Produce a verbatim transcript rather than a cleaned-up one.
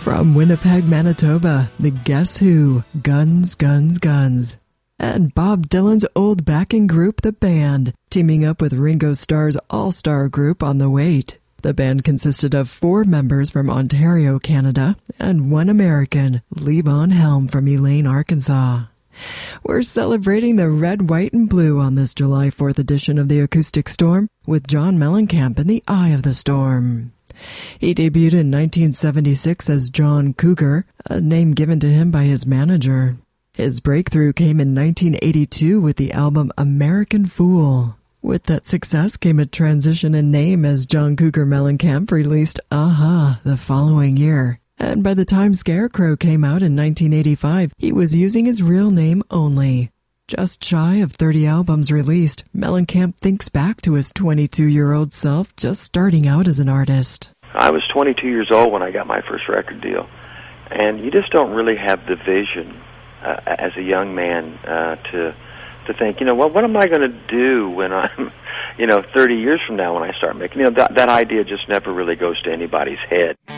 From Winnipeg, Manitoba, the Guess Who, Guns, Guns, Guns. And Bob Dylan's old backing group, The Band, teaming up with Ringo Starr's all-star group On the Wait. The band consisted of four members from Ontario, Canada, and one American, Levon Helm from Elaine, Arkansas. We're celebrating the red, white, and blue on this July fourth edition of the Acoustic Storm with John Mellencamp in the eye of the storm. He debuted in nineteen seventy-six as John Cougar, a name given to him by his manager. His breakthrough came in nineteen eighty-two with the album American Fool. With that success came a transition in name as John Cougar Mellencamp released Aha the following year. And by the time Scarecrow came out in nineteen eighty-five, he was using his real name only. Just shy of thirty albums released, Mellencamp thinks back to his twenty-two-year-old self just starting out as an artist. I was twenty-two years old when I got my first record deal, and you just don't really have the vision uh, as a young man uh, to to think, you know, well, what am I going to do when I'm, you know, thirty years from now when I start making, you know, that, that idea just never really goes to anybody's head.